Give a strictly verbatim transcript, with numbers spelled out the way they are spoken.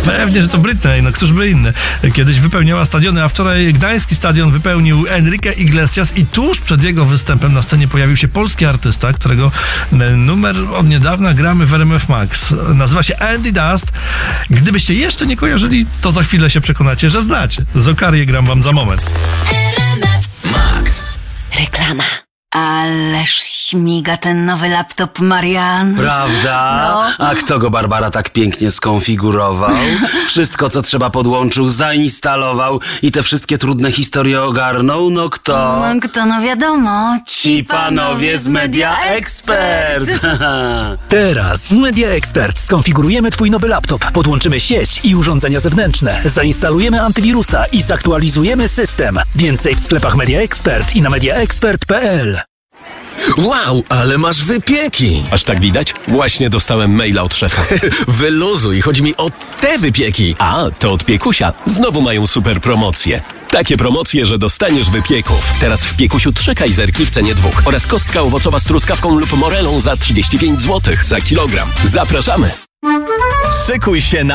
Pewnie, że to Britney, no któż by inny. Kiedyś wypełniała stadiony, a wczoraj gdański stadion wypełnił Enrique Iglesias i tuż przed jego występem na scenie pojawił się polski artysta, którego numer od niedawna gramy w R M F Max. Nazywa się Andy Dust. Gdybyście jeszcze nie kojarzyli, to za chwilę się przekonacie, że znacie. Z Okarię gram wam za moment. Max. Reklama. Ależ śmiga ten nowy laptop, Marian. Prawda? No. A kto go, Barbara, tak pięknie skonfigurował? Wszystko, co trzeba, podłączył, zainstalował i te wszystkie trudne historie ogarnął? No kto? No kto, no wiadomo. Ci panowie z Media Expert. Teraz w Media Expert skonfigurujemy twój nowy laptop, podłączymy sieć i urządzenia zewnętrzne, zainstalujemy antywirusa i zaktualizujemy system. Więcej w sklepach Media Expert i na mediaexpert kropka p l. Wow, ale masz wypieki! Aż tak widać? Właśnie dostałem maila od szefa. Wyluzuj, chodzi mi o te wypieki. A, to od Piekusia. Znowu mają super promocje. Takie promocje, że dostaniesz wypieków. Teraz w Piekusiu trzy kajzerki w cenie dwóch oraz kostka owocowa z truskawką lub morelą za trzydzieści pięć złotych za kilogram. Zapraszamy! Szykuj się na